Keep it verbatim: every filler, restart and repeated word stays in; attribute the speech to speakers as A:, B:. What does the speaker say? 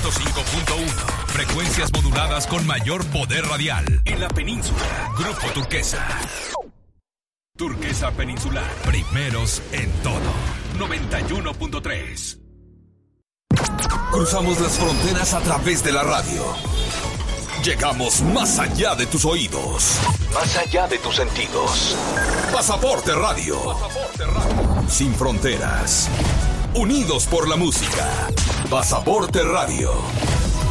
A: ciento cinco punto uno. Frecuencias moduladas con mayor poder radial. En la península, Grupo Turquesa. Turquesa Peninsular. Primeros en todo. noventa y uno punto tres. Cruzamos las fronteras a través de la radio. Llegamos más allá de tus oídos. Más allá de tus sentidos. Pasaporte Radio. Pasaporte Radio. Sin fronteras. Unidos por la música. Pasaporte Radio.